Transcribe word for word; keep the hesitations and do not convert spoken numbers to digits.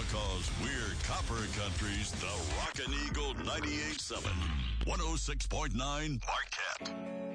Because we're Copper Country's The Rockin' Eagle ninety-eight point seven, one oh six point nine Marquette.